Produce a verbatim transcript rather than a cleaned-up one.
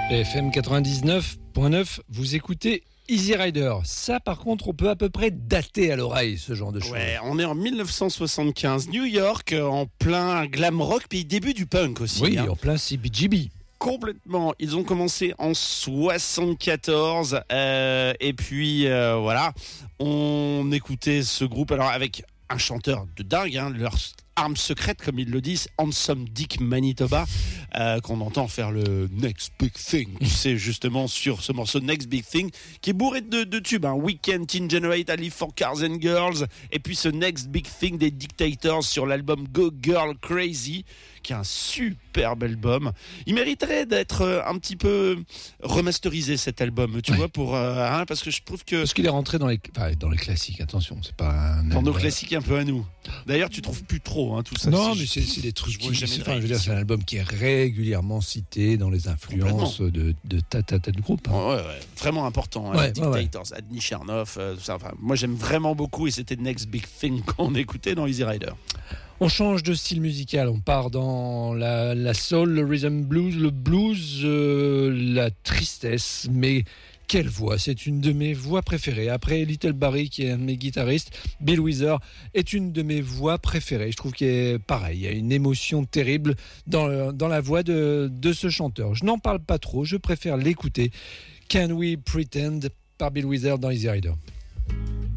F M quatre-vingt-dix-neuf point neuf, vous écoutez Easy Rider. Ça, par contre, on peut à peu près dater à l'oreille ce genre de choses. Ouais, on est en dix-neuf cent soixante-quinze, New York, en plein glam rock, puis début du punk aussi. Oui, hein. en plein C B G B. Complètement. Ils ont commencé en soixante-quatorze, euh, et puis euh, voilà, on écoutait ce groupe alors avec un chanteur de dingue, hein, leur arme secrète, comme ils le disent, Handsome Dick Manitoba, euh, qu'on entend faire le Next Big Thing, tu sais, justement sur ce morceau Next Big Thing, qui est bourré de, de tubes, hein. Weekend, Teen Generate, I Live for Cars and Girls, et puis ce Next Big Thing des Dictators sur l'album Go Girl Crazy, qui est un super album. Il mériterait d'être un petit peu remasterisé, cet album, tu ouais. vois, pour euh, hein, parce que je trouve que parce qu'il est rentré dans les, enfin, dans les classiques. Attention, c'est pas un dans nos album... classiques un peu à nous. D'ailleurs, tu trouves plus trop hein, tout ça. Non, c'est mais juste... c'est, c'est des trucs. Je vois Qui, jamais c'est, de enfin, je veux dire, réédition. c'est un album qui est régulièrement cité dans les influences de, de tas tas tas de groupes. Hein. Ouais, ouais, ouais. Vraiment important. Hein, Ouais, les ouais, Dictators, ouais. Adney Chernoff, euh, tout ça. Enfin, moi, j'aime vraiment beaucoup et c'était Next Big Thing qu'on écoutait dans Easy Rider. On change de style musical, on part dans la, la soul, le rhythm blues, le blues, euh, la tristesse, mais quelle voix, c'est une de mes voix préférées. Après Little Barry, qui est un de mes guitaristes, Bill Wither est une de mes voix préférées. Je trouve qu'il est pareil, il y a une émotion terrible dans, dans la voix de, de ce chanteur. Je n'en parle pas trop, je préfère l'écouter. Can We Pretend par Bill Wither dans Easy Rider.